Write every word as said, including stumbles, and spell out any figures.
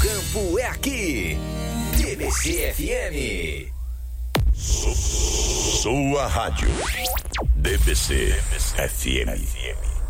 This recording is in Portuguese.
campo é aqui. D B C F M. Sua rádio. D B C F M.